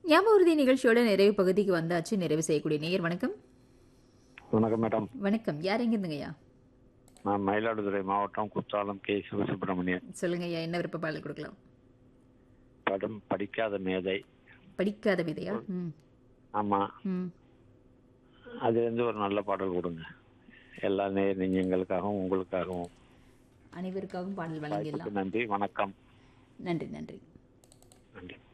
ஞாபக உறுதி நிகழ்ச்சியோட நிறைவு பகுதிக்கு வந்தாச்சு. நிறைவு செய்யக்கூடிய நேயர் வணக்கம். வணக்கம் மேடம். வணக்கம். யார் எங்கிருந்துங்கய்யா? நான் மயிலாடுதுறை மாவட்டம் குத்தாலம் கே சிவசுப்பிரமணியன். சொல்லுங்க ஐயா, என்ன விருப்ப பாடல் கொடுக்கலாம்? படம் படிக்காத மேதை. படிக்காத விதையா? ஆமா, ம். அதுல இருந்து ஒரு நல்ல பாடல் கொடுங்க. எல்லா நெஞ்சங்களுக்காகவும் உங்களுக்காகவும். அனைவருக்காகவும் பாடல் வாய்ப்புக்கு வழங்கிடலாம். நன்றி. வணக்கம். நன்றி நன்றி. நன்றி.